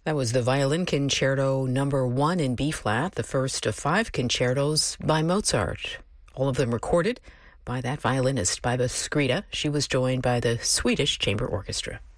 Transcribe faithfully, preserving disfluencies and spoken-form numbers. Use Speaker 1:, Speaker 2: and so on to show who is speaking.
Speaker 1: That was the Violin Concerto number one in B-flat, the first of five concertos by Mozart. All of them recorded by that violinist, Biba Skrita. She was joined by the Swedish Chamber Orchestra.